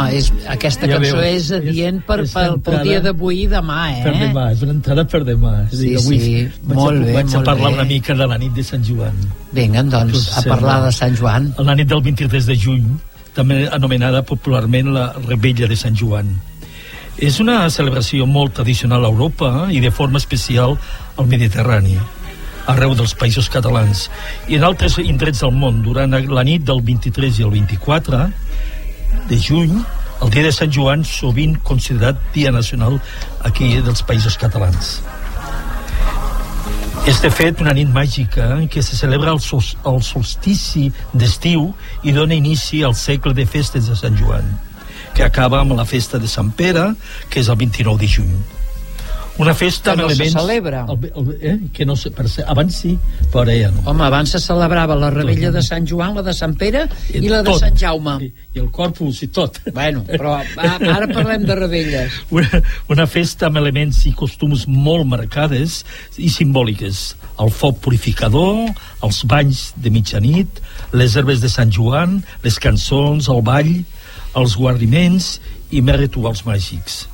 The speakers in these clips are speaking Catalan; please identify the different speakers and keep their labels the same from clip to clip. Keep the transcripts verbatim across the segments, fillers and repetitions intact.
Speaker 1: és, aquesta
Speaker 2: ja
Speaker 1: cançó
Speaker 2: veu,
Speaker 1: és adient per,
Speaker 2: és, és
Speaker 1: per, pel dia d'avui i demà, eh?
Speaker 2: Per demà, és una entrada per demà. És
Speaker 1: Sí,
Speaker 2: dir, avui
Speaker 1: sí,
Speaker 2: vaig
Speaker 1: molt
Speaker 2: a,
Speaker 1: bé,
Speaker 2: vaig a
Speaker 1: molt
Speaker 2: parlar
Speaker 1: bé.
Speaker 2: una mica de la nit de Sant Joan.
Speaker 1: Vinga, doncs, a parlar de Sant Joan.
Speaker 2: La nit del vint-i-tres de juny, també anomenada popularment la Rebella de Sant Joan. És una celebració molt tradicional a Europa i de forma especial al Mediterrani, arreu dels països catalans i en altres indrets del món. Durant la nit del vint-i-tres i el vint-i-quatre de juny, el dia de Sant Joan, sovint considerat dia nacional aquí dels països catalans. És de fet una nit màgica en què se celebra el, sol, el solstici d'estiu i dona inici al segle de festes de Sant Joan, que acaba amb la festa de Sant Pere, que és el vint-i-nou de juny. Una festa
Speaker 1: que no
Speaker 2: elements,
Speaker 1: se celebra
Speaker 2: el, el, eh? que no se, per ser, abans sí, però ara ja no.
Speaker 1: Home, abans se celebrava la rebella tot, de Sant Joan, la de Sant Pere i, i la de
Speaker 2: tot,
Speaker 1: Sant Jaume
Speaker 2: i, i el Corpus i tot.
Speaker 1: Bueno, però ara parlem de rebelles.
Speaker 2: Una, una festa amb elements i costums molt marcades i simbòliques. El foc purificador, els banys de mitjanit, les herbes de Sant Joan, les cançons, el ball, els guarniments i més rituals màgics.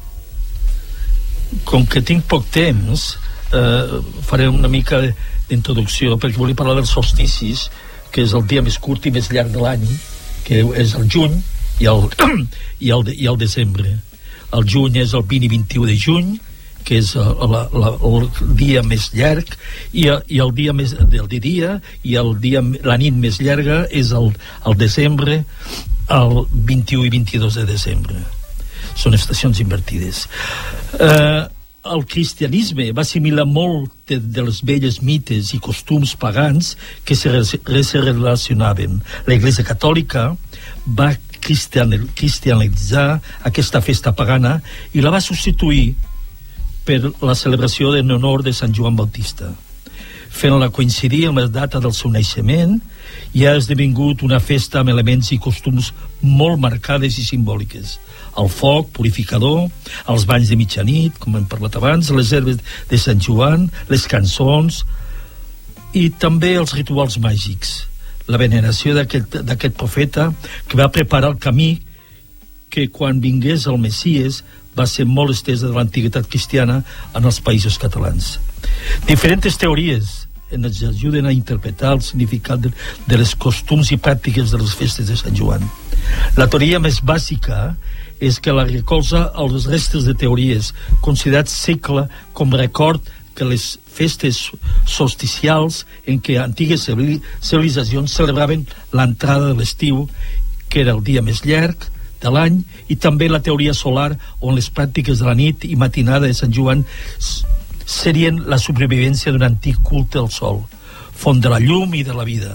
Speaker 2: Com que tinc poc temps, eh, faré una mica d'introducció, perquè volia parlar dels solsticis, que és el dia més curt i més llarg de l'any, que és el juny i el, i el, i el desembre. El juny és el vint i vint-i-u de juny, que és la, la, el dia més llarg, i, i el dia més del dia, i el dia, la nit més llarga és el, el desembre, el vint-i-u i vint-i-dos de desembre. Són estacions invertides. Eh, el cristianisme va assimilar molt de, de les velles mites i costums pagans que se, se relacionaven. La Iglesia Catòlica va cristianitzar aquesta festa pagana i la va substituir per la celebració en honor de Sant Joan Bautista, fent-la coincidir amb la data del seu naixement, i ha esdevingut una festa amb elements i costums molt marcades i simbòliques. El foc purificador, els banys de mitjanit, com hem parlat abans, les herbes de Sant Joan, les cançons i també els rituals màgics. La veneració d'aquest, d'aquest profeta que va preparar el camí que quan vingués el Messies va ser molt estesa de l'antiguitat cristiana en els països catalans. Diferents teories ens ajuden a interpretar el significat de, de les costums i pràctiques de les festes de Sant Joan. La teoria més bàsica és que la recolza als restes de teories considerats segle com record que les festes solsticials en què antigues civilitzacions celebraven l'entrada de l'estiu, que era el dia més llarg de l'any, i també la teoria solar, on les pràctiques de la nit i matinada de Sant Joan serien la supervivència d'un antic culte al sol, font de la llum i de la vida.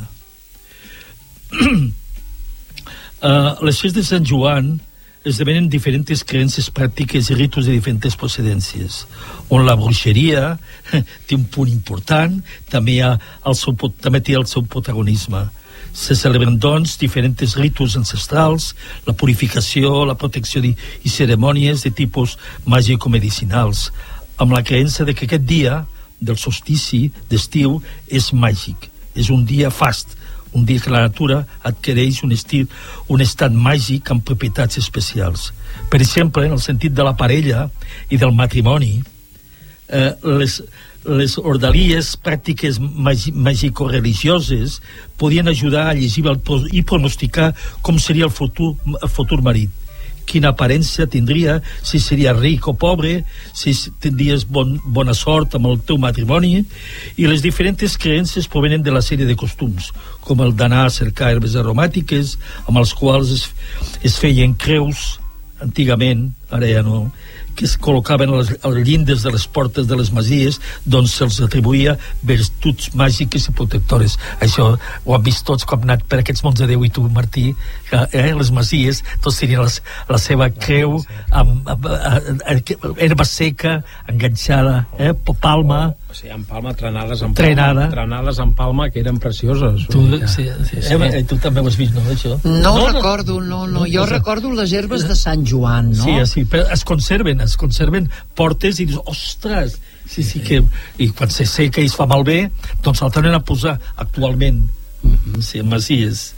Speaker 2: uh, les festes de Sant Joan esdevenen diferents creences pràctiques i ritus de diferents procedències, on la bruixeria té un punt important, també, ha el seu, també té el seu protagonisme. Se celebren, doncs, diferents ritus ancestrals, la purificació, la protecció i cerimònies de tipus màgico-medicinals, amb la creença de que aquest dia del solstici d'estiu és màgic, és un dia fast, un dia que la natura adquireix un, estil, un estat màgic amb propietats especials. Per exemple, en el sentit de la parella i del matrimoni, eh, les, les ordalies pràctiques màgico-religioses podien ajudar a llegir i pronosticar com seria el futur, el futur marit, quina aparença tindria, si seria ric o pobre, si tindries bon, bona sort amb el teu matrimoni, i les diferents creences provenen de la sèrie de costums, com el d'anar a cercar herbes aromàtiques, amb els quals es, es feien creus antigament, ara ja no, que es col·locaven als, als llindes de les portes de les masies, doncs se'ls atribuïa virtuts màgiques i protectores. Això ho han vist tots com han anat per aquests mons de Déu, i tu, Martí, que eh, les masies tots tenien les, la seva creu amb, amb, amb, amb herba seca enganxada, eh, palma.
Speaker 3: O sigui, en palma, trenades en palma,
Speaker 2: Trenada.
Speaker 3: trenades en palma, que eren precioses.
Speaker 2: Tu, sí, sí, sí. Eh, tu també ho has vist, no, això?
Speaker 1: No, no ho recordo, no, no. Jo recordo les herbes de Sant Joan, no?
Speaker 2: Sí, sí, però es conserven, es conserven portes i dius, ostres, sí, sí, que... I quan se seca i es fa malbé, doncs el tornen a posar actualment, sí, en masies.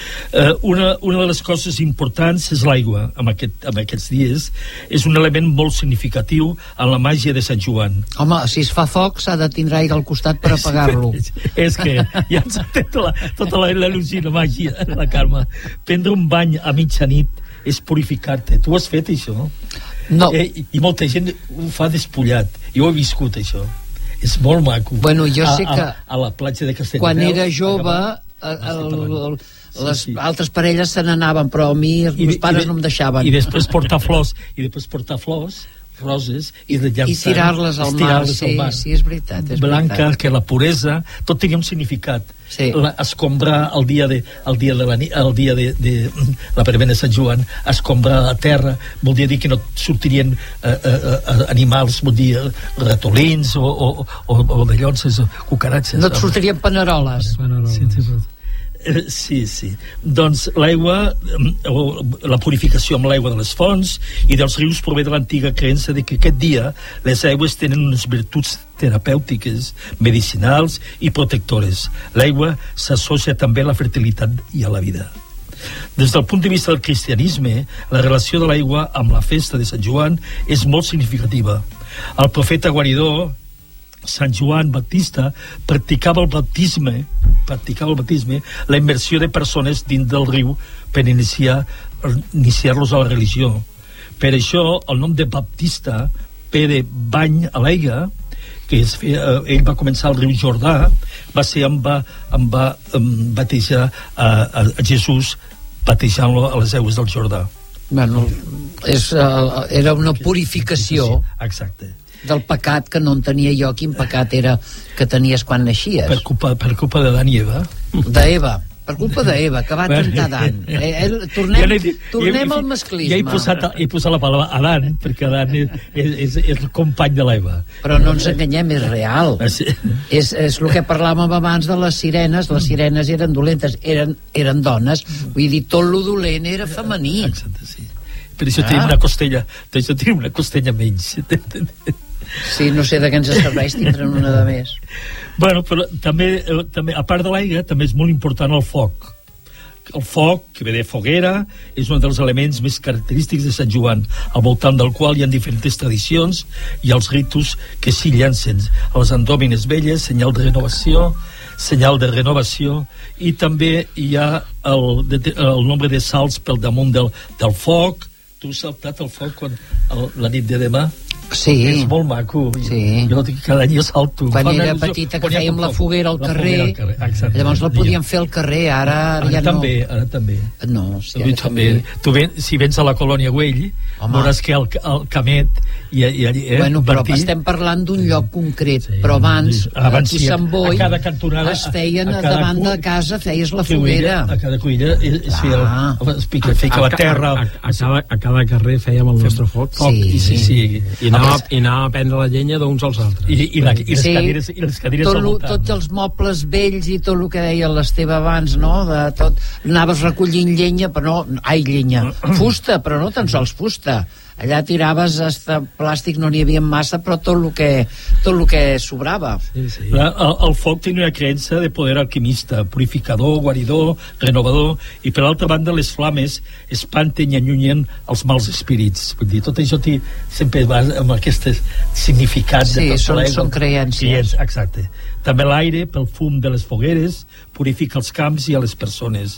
Speaker 2: Uh, una, una de les coses importants és l'aigua en, aquest, en aquests dies. És un element molt significatiu en la màgia de Sant Joan.
Speaker 1: Home, si es fa foc s'ha de tindre aire al costat per apagar-lo.
Speaker 2: És, és que ja ens té tota la, tota la, il·lusió, la màgia, la Carme. Prendre un bany a mitjanit és purificar-te. Tu has fet això?
Speaker 1: No.
Speaker 2: Eh, I molta gent ho fa despullat. Jo he viscut això. És molt maco.
Speaker 1: Bueno, jo sé
Speaker 2: a,
Speaker 1: que
Speaker 2: a, a la platja de Castelldefels,
Speaker 1: quan era jove el, el, el, les sí, sí. altres parelles se n'anaven, però a mi els meus pares no em deixaven.
Speaker 2: I després portar flors, i després portar flors, roses, i de llançar,
Speaker 1: i tirar-les al mar. Sí,
Speaker 2: al mar.
Speaker 1: Sí, és veritat. És
Speaker 2: Blanca,
Speaker 1: veritat.
Speaker 2: Que la puresa, tot tenia un significat.
Speaker 1: Sí.
Speaker 2: La, escombrar el dia de, el dia de la nit, el dia de, de la verbena de Sant Joan, escombrar la terra, voldria dir que no sortirien eh, eh, animals, vol dir ratolins o, o, o, o de llonses o cucaratges.
Speaker 1: No et sortirien paneroles.
Speaker 3: Paneroles.
Speaker 2: Sí, sí, sí. Sí, sí. Doncs l'aigua, la purificació amb l'aigua de les fonts i dels rius prové de l'antiga creença de que aquest dia les aigües tenen unes virtuts terapèutiques, medicinals i protectores. L'aigua s'associa també a la fertilitat i a la vida. Des del punt de vista del cristianisme, la relació de l'aigua amb la festa de Sant Joan és molt significativa. El profeta guaridor Sant Joan Baptista practicava el baptisme, practicava el baptisme, la immersió de persones dins del riu per iniciar, iniciar-los a la religió. Per això el nom de Baptista, P de bany a l'aigua, que es feia, ell va començar al riu Jordà, va ser on va, on va um, batejar a, a, a Jesús, batejant-lo a les aigües del Jordà.
Speaker 1: Bueno, és, uh, era una purificació.
Speaker 2: Exacte.
Speaker 1: Del pecat, que no en tenia jo. Quin pecat era que tenies quan naixies?
Speaker 2: Per culpa, per culpa de Dan i Eva.
Speaker 1: D'Eva, per culpa d'Eva, que va tentar Dan. Eh, eh, tornem
Speaker 2: dit,
Speaker 1: tornem
Speaker 2: jo,
Speaker 1: al masclisme.
Speaker 2: Jo he posat, he posat la paraula Adan, perquè Adan és, és, és el company de l'Eva.
Speaker 1: Però no ens enganyem, és real.
Speaker 2: Ah, sí.
Speaker 1: És, és el que parlàvem abans de les sirenes. Les sirenes eren dolentes, eren, eren dones. Vull dir, tot lo dolent era femení.
Speaker 2: Exacte, sí. Per això ah. tenim una costella, per això tenim una costella menys.
Speaker 1: Sí, no sé de què ens serveix tindre una de més.
Speaker 2: Bueno, però també, eh, també a part de l'aigua, també és molt important el foc. El foc, que ve de foguera, és un dels elements més característics de Sant Joan, al voltant del qual hi ha diferents tradicions i els ritus que s'hi llancen. Les andòmines velles, senyal de renovació, senyal de renovació, i també hi ha el, el nombre de salts pel damunt del, del foc. Tu has saltat el foc quan, el, la nit de demà?
Speaker 1: Sí.
Speaker 2: És molt maco.
Speaker 1: Sí.
Speaker 2: Jo cada any jo salto.
Speaker 1: Quan era petita que fèiem la foguera al carrer,
Speaker 2: al carrer. Exacte.
Speaker 1: Llavors la podíem fer al carrer, ara,
Speaker 2: ara
Speaker 1: ja
Speaker 2: també,
Speaker 1: no.
Speaker 2: Ara també.
Speaker 1: No, hòstia,
Speaker 2: ara també. Tu ven, si vens a la colònia Güell, home, veuràs que el, el Camet i, i allí, eh,
Speaker 1: bueno, però
Speaker 2: Bertí,
Speaker 1: estem parlant d'un lloc concret,
Speaker 2: sí,
Speaker 1: però abans,
Speaker 2: abans
Speaker 1: aquí
Speaker 2: sí,
Speaker 1: a Sant Boi,
Speaker 2: a cada cantonada,
Speaker 1: es feien
Speaker 2: a,
Speaker 1: a
Speaker 2: cada
Speaker 1: davant
Speaker 2: cu...
Speaker 1: de casa, feies la
Speaker 2: cuilla,
Speaker 1: foguera.
Speaker 2: A cada cuilla es, es feia
Speaker 1: ah.
Speaker 2: el, es pica, fica la terra.
Speaker 3: A, a, a, cada, a cada carrer fèiem el nostre foc.
Speaker 2: foc
Speaker 1: sí,
Speaker 2: i, sí, sí.
Speaker 3: I anava, i anava a prendre la llenya d'uns als altres.
Speaker 2: I, i, la, i, les,
Speaker 1: sí,
Speaker 2: cadires, i les cadires
Speaker 1: tot
Speaker 2: al
Speaker 1: lo,
Speaker 2: voltant.
Speaker 1: tots els mobles vells i tot el que deia l'Esteve abans, no? De tot, anaves recollint llenya, però no, ai, llenya, fusta, però no tan sols fusta. Allà tiraves hasta plàstic, no n'hi havia massa, però tot el que, tot el que sobrava.
Speaker 2: Sí, sí. La, el, el foc tenia una creença de poder alquimista, purificador, guaridor, renovador, i per altra banda les flames espanten i allunyen els mals espírits. Vull dir, tot això sempre va amb aquest significat.
Speaker 1: Sí,
Speaker 2: de
Speaker 1: són, són creences.
Speaker 2: Exacte. També l'aire, pel fum de les fogueres, purifica els camps i a les persones.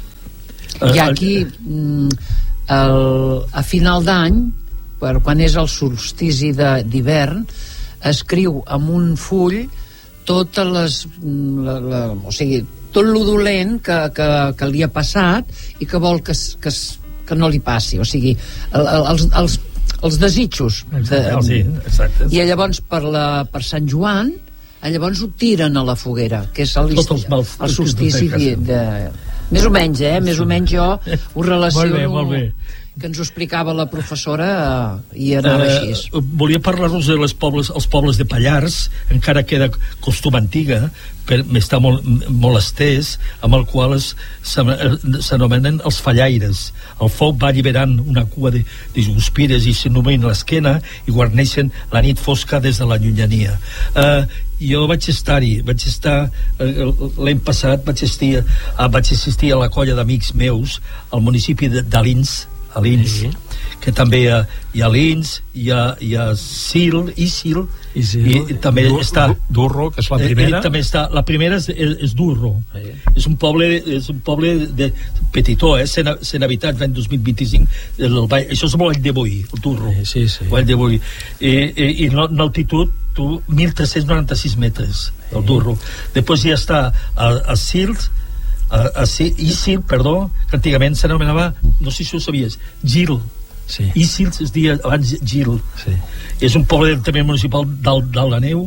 Speaker 1: I aquí... Mm, El, a final d'any, per quan és el solstici d'hivern, escriu amb un full totes les la, la, o sigui, tot lo dolent que, que, que li ha passat i que vol que, que, que no li passi, o sigui el, el, els, els, els desitjos de,
Speaker 2: sí, exacte.
Speaker 1: I llavors per, la, per Sant Joan llavors ho tiren a la foguera, que és el, el solstici de, de més o menys, eh? Més o menys jo ho relaciono.
Speaker 2: Molt bé, molt bé.
Speaker 1: que ens ho explicava la professora eh, i anava
Speaker 2: eh,
Speaker 1: així.
Speaker 2: Volia parlar-vos de les pobles, els pobles de Pallars, encara queda costum antiga, però està molt, molt estès, amb el qual es, s'anomenen els fallaires. El foc va alliberant una cua de, de guspires i s'anomenen l'esquena i guarneixen la nit fosca des de la llunyania. Eh, jo vaig estar-hi, vaig estar eh, l'any passat vaig assistir, a, vaig assistir a la colla d'amics meus al municipi d'Alins, Alins, sí. Que també hi ha, hi ha Alins, hi ha, hi ha Sil, Isil, i, Sil, i, i també
Speaker 3: Dur,
Speaker 2: està
Speaker 3: Durro, que és la primera.
Speaker 2: I també està, la primera és, és, és Durro, sí. És un poble, és un poble de petitó, eh? cent, cent habitants l'any dos mil vint-i-cinc, el, el, això és Vall de Boí, el Durro,
Speaker 3: sí, sí.
Speaker 2: Vall de Boí, i, i, i en altitud tu, mil tres-cents noranta-sis metres, el Durro. Després ja està a, a Sils, a, a Isil, perdó, que antigament s'anomenava, no sé si ho sabies, Gil.
Speaker 3: Sí.
Speaker 2: Isil es deia abans Gil.
Speaker 3: Sí. És
Speaker 2: un poble també municipal d'Alt de Neu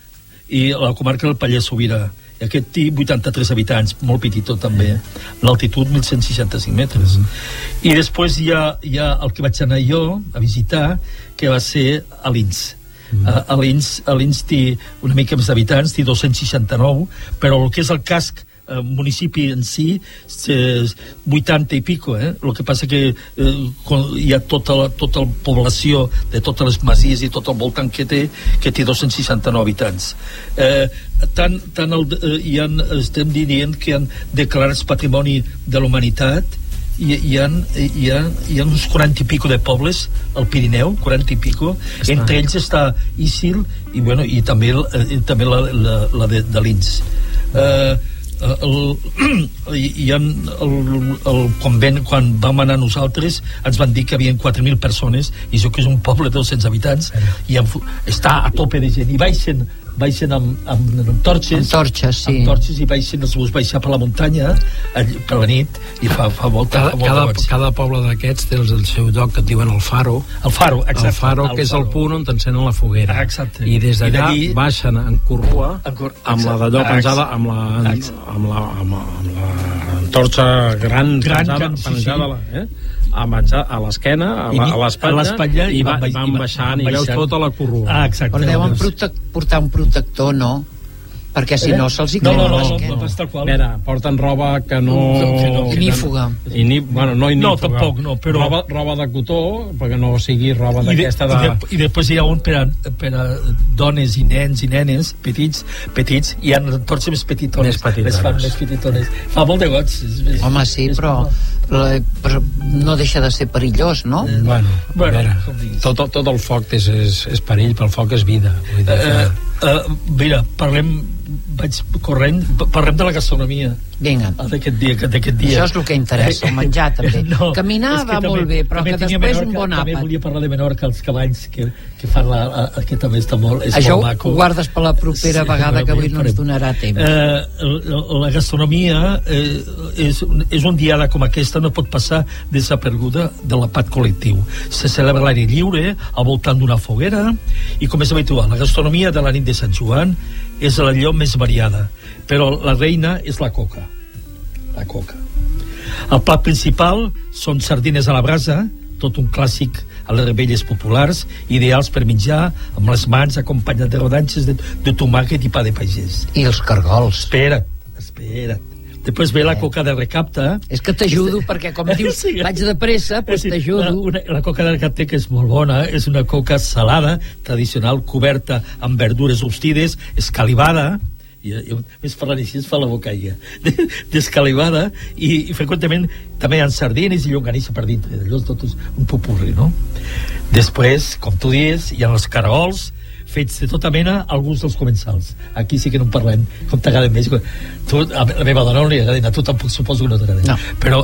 Speaker 2: i la comarca del Pallars Sobirà. I aquest té vuitanta-tres habitants, molt petitó també, l'altitud mil cent seixanta-cinc metres. Mm-hmm. I després hi ha, hi ha el que vaig anar jo a visitar, que va ser Alins. Mm. Uh, Alins, Alins té una mica més d'habitants, té dos-cents seixanta-nou, però el que és el casc eh, municipi en si és vuitanta i pico, eh? El que passa que eh, hi ha tota la, tota la població de totes les masies i tot el voltant que té, que té dos-cents seixanta-nou habitants. Eh, tant, tant el, eh, hi ha, estem dient que han declarats patrimoni de la humanitat. Hi, hi, ha, hi, ha, hi ha uns quaranta i pico de pobles al Pirineu, quaranta i pico, està. Entre ells està Isil i, bueno, i també, i també la, la, la de, de Lins. Eh, el, hi ha el, el convent, quan vam anar nosaltres ens van dir que hi havia quatre mil persones i això que és un poble de dos-cents habitants i en, està a tope de gent i baixen baixen amb, amb, amb torxes
Speaker 1: amb torxes, sí.
Speaker 2: amb torxes i baixen, els bus baixar per la muntanya per la nit i fa, fa volta
Speaker 3: cada,
Speaker 2: fa
Speaker 3: cada, cada poble d'aquests té el seu lloc que et diuen el Faro
Speaker 2: el Faro, exacte,
Speaker 3: el Faro que
Speaker 2: el
Speaker 3: és
Speaker 2: faro.
Speaker 3: El punt on t'encenen la foguera.
Speaker 2: Exacte.
Speaker 3: I des d'allà baixen en corrua
Speaker 2: cor...
Speaker 3: amb la d'allò penjada amb la, amb la, amb la, amb la torxa gran,
Speaker 2: gran
Speaker 3: penjada,
Speaker 2: sí,
Speaker 3: penjada
Speaker 2: sí.
Speaker 3: La, eh? a menjar a l'esquena, a l'espatlla i, i van, van baixant i veus tota la corrua.
Speaker 2: Ah, exacte.
Speaker 1: Però deuen prote portar un protector, no? Perquè si eh? no se'ls hi
Speaker 2: no,
Speaker 1: cau
Speaker 2: no, no,
Speaker 1: l'esquena.
Speaker 2: No, no,
Speaker 3: no. Mira, porten roba que no...
Speaker 1: Inífuga.
Speaker 3: Iní, bueno, no inífuga.
Speaker 2: No, tampoc, no, però...
Speaker 3: Roba, roba de cotó, perquè no sigui roba d'aquesta de...
Speaker 2: I, de, I després hi ha un per a, per a dones i nens i nenes petits, petits i han torxes més petitones.
Speaker 3: Més petitones.
Speaker 2: Les fan més petitones. Fa molt de goig. És,
Speaker 1: home, sí, és, però... Però, però no deixa de ser perillós, no?
Speaker 3: Eh, bueno,
Speaker 2: bueno
Speaker 3: veure, tot, tot el foc és, és, és perill, però el foc és vida. Vull dir,
Speaker 2: uh, uh, mira, parlem vaig corrent, parlem de la gastronomia.
Speaker 1: Vinga.
Speaker 2: D'aquest dia, d'aquest dia.
Speaker 1: Això és el que interessa, el menjar també. No, caminar va
Speaker 2: també,
Speaker 1: molt bé, però que després
Speaker 2: Menorca,
Speaker 1: un bon àpat.
Speaker 2: També volia parlar de Menorca, els cavalls que, que fan la, la, que també està molt, és
Speaker 1: això
Speaker 2: molt maco.
Speaker 1: Ho guardes per la propera sí, vegada que avui no ens donarà temps.
Speaker 2: Eh, la, la gastronomia eh, és, és un diada com aquesta, no pot passar desaperguda de l'àpat col·lectiu. Se celebra a l'aire lliure, al voltant d'una foguera, i com és habitual, la gastronomia de la nit de Sant Joan és l'allò més variada, però la reina és la coca. La coca. El plat principal són sardines a la brasa, tot un clàssic a les rebelles populars, ideals per menjar amb les mans, acompanyat de rodanxes de, de tomàquet i pa de pagès.
Speaker 1: I els cargols.
Speaker 2: Espera't, espera't. Després ve la coca de recapta.
Speaker 1: És que t'ajudo, perquè com dius, sí, vaig de pressa, doncs sí, t'ajudo.
Speaker 2: La, la coca de recapta, que és molt bona, és una coca salada, tradicional, coberta amb verdures rostides, escalivada, i, i més parlant així es fa la bocaia, d'escalivada, i, i freqüentament també hi ha sardines i llonganissa per dintre, allò és tot un popurri, no? Després, com tu dius, hi ha els caragols, fets de tota mena, alguns dels comensals. Aquí sí que no en parlem, com t'agrada més. Tu, a la meva dona no li agrada, a tu tampoc suposo que no t'agrada.
Speaker 1: No.
Speaker 2: Però